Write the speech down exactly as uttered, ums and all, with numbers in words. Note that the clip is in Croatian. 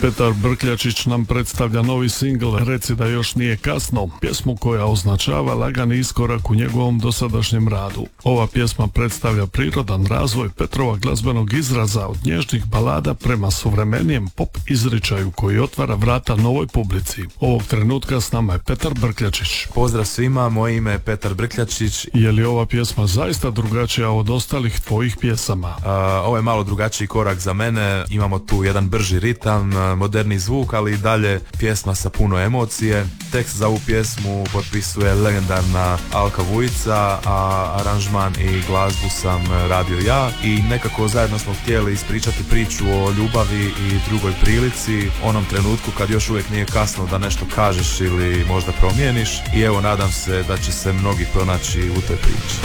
Petar Brkljačić nam predstavlja novi singl Reci da još nije kasno, pjesmu koja označava lagani iskorak u njegovom dosadašnjem radu. Ova pjesma predstavlja prirodan razvoj Petrova glazbenog izraza od nježnih balada prema suvremenijem pop izričaju koji otvara vrata novoj publici. Ovog trenutka s nama je Petar Brkljačić. Pozdrav svima, moje ime je Petar Brkljačić. Je li ova pjesma zaista drugačija od ostalih tvojih pjesama? Uh, ovo je malo drugačiji korak za mene, imamo tu jedan brži ritam, moderni zvuk, ali i dalje pjesma sa puno emocije. Tekst za ovu pjesmu potpisuje legendarna Alka Vujica, a aranžman i glazbu sam radio ja i nekako zajedno smo htjeli ispričati priču o ljubavi i drugoj prilici, onom trenutku kad još uvijek nije kasno da nešto kažeš ili možda promijeniš i evo nadam se da će se mnogi pronaći u toj priči.